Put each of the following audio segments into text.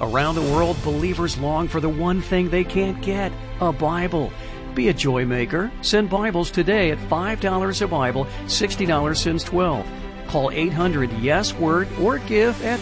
Around the world, believers long for the one thing they can't get, a Bible. Be a joy maker. Send Bibles today at $5 a Bible, $60 since 12. Call 800-YES-WORD or give at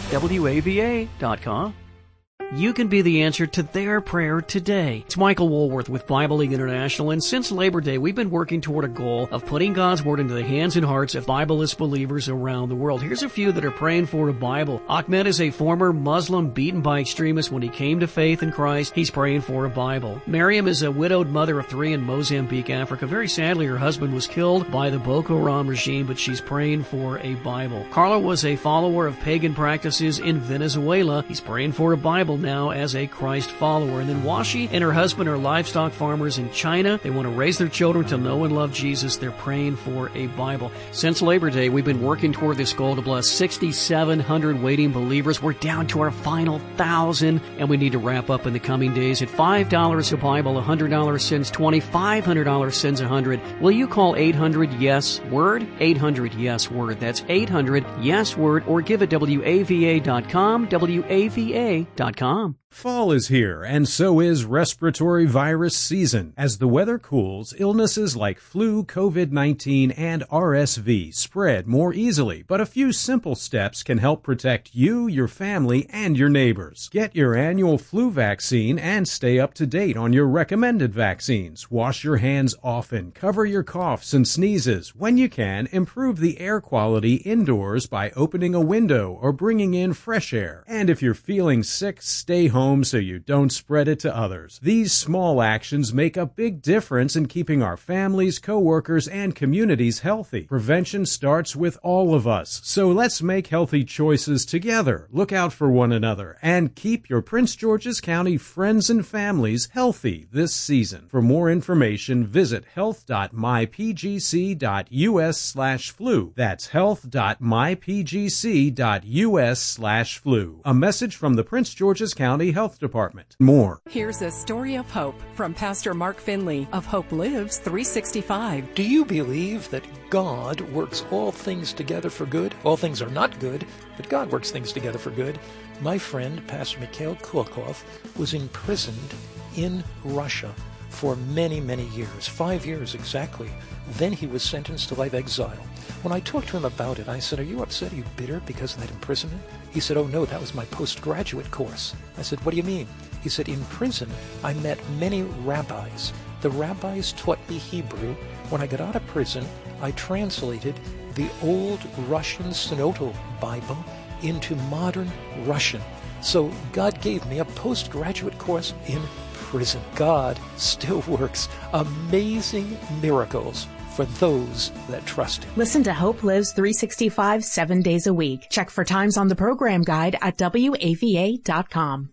WAVA.com. You can be the answer to their prayer today. It's Michael Woolworth with Bible League International, and since Labor Day, we've been working toward a goal of putting God's Word into the hands and hearts of Bibleless believers around the world. Here's a few that are praying for a Bible. Ahmed is a former Muslim beaten by extremists when he came to faith in Christ. He's praying for a Bible. Miriam is a widowed mother of 3 in Mozambique, Africa. Very sadly, her husband was killed by the Boko Haram regime, but she's praying for a Bible. Carla was a follower of pagan practices in Venezuela. He's praying for a Bible now as a Christ follower. And then Washi and her husband are livestock farmers in China. They want to raise their children to know and love Jesus. They're praying for a Bible. Since Labor Day, we've been working toward this goal to bless 6,700 waiting believers. We're down to our final 1,000, and we need to wrap up in the coming days. At $5 a Bible, $100 sends 20, $500 sends 100. Will you call 800-YES-WORD? 800-YES-WORD. That's 800-YES-WORD, or give at WAVA.com, WAVA.com. Fall is here, and so is respiratory virus season. As the weather cools, illnesses like flu, COVID-19, and RSV spread more easily, but a few simple steps can help protect you, your family, and your neighbors. Get your annual flu vaccine and stay up to date on your recommended vaccines. Wash your hands often, cover your coughs and sneezes. When you can, improve the air quality indoors by opening a window or bringing in fresh air. And if you're feeling sick, stay home so you don't spread it to others. These small actions make a big difference in keeping our families, coworkers, and communities healthy. Prevention starts with all of us, so let's make healthy choices together. Look out for one another and keep your Prince George's County friends and families healthy this season. For more information, visit health.mypgc.us/flu. That's health.mypgc.us/flu. A message from the Prince George's County Health Department. More. Here's a story of hope from Pastor Mark Finley of Hope Lives 365. Do you believe that God works all things together for good? All things are not good, but God works things together for good. My friend, Pastor Mikhail Kulikov, was imprisoned in Russia for many, many years, 5 years exactly. Then he was sentenced to life exile. When I talked to him about it, I said, "Are you upset? Are you bitter because of that imprisonment?" He said, "Oh no, that was my postgraduate course." I said, "What do you mean?" He said, "In prison, I met many rabbis. The rabbis taught me Hebrew. When I got out of prison, I translated the old Russian Synodal Bible into modern Russian. So God gave me a postgraduate course in prison." God still works amazing miracles for those that trust Him. Listen to Hope Lives 365 7 days a week. Check for times on the program guide at WAVA.com.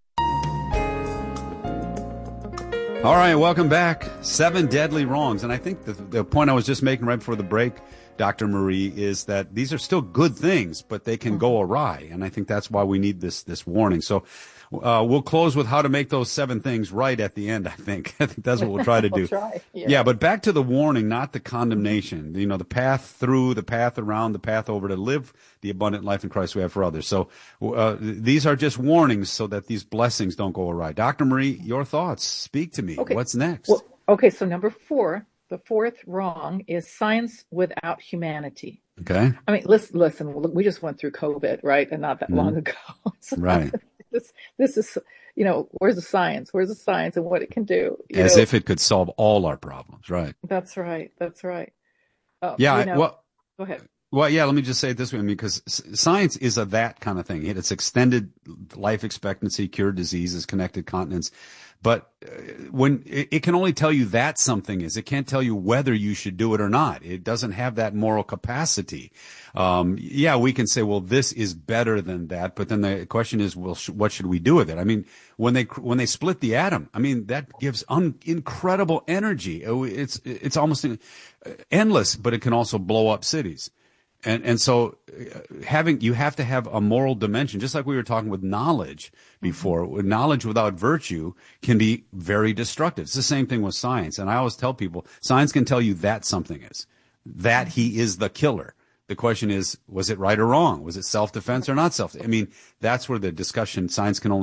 All right, welcome back. 7 deadly wrongs. And I think the point I was just making right before the break, Dr. Marie, is that these are still good things, but they can go awry. And I think that's why we need this warning. So we'll close with how to make those 7 things right at the end, I think. I think that's what we'll try to do. Yeah, but back to the warning, not the condemnation. You know, the path through, the path around, the path over to live the abundant life in Christ we have for others. So these are just warnings so that these blessings don't go awry. Dr. Marie, your thoughts. Speak to me. Okay. What's next? Well, okay, so number 4, the 4th wrong is science without humanity. Okay. I mean, listen, we just went through COVID, right? And not that long ago. So right. This is, you know, where's the science? Where's the science and what it can do? As if it could solve all our problems, right? That's right. That's right. Yeah. Well, go ahead. Well, yeah, let me just say it this way, because science is that kind of thing. It's extended life expectancy, cured diseases, connected continents. But when it can only tell you that something is, it can't tell you whether you should do it or not. It doesn't have that moral capacity. Yeah, we can say, well, this is better than that. But then the question is, well, what should we do with it? I mean, when they split the atom, I mean, that gives incredible energy. It's almost endless, but it can also blow up cities. And so you have to have a moral dimension, just like we were talking with knowledge before. Mm-hmm. Knowledge without virtue can be very destructive. It's the same thing with science. And I always tell people, science can tell you that something is, that he is the killer. The question is, was it right or wrong? Was it self-defense or not self-defense? I mean, that's where the discussion, science can only